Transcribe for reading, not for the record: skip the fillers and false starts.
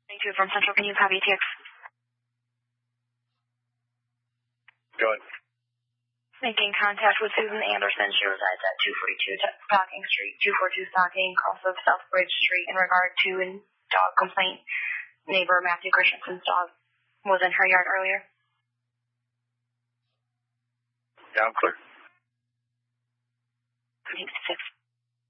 22 from Central, can you copy TX? Go ahead. Making contact with Susan Anderson. She resides at 242 Stocking Street, 242 Stocking, cross of Southbridge Street, in regard to a dog complaint. Neighbor Matthew Christensen's dog was in her yard earlier. Yeah, I'm clear. 6.